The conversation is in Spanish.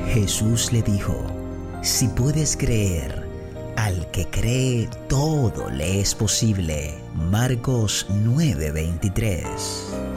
Jesús le dijo: si puedes creer, al que cree todo le es posible. Marcos 9:23.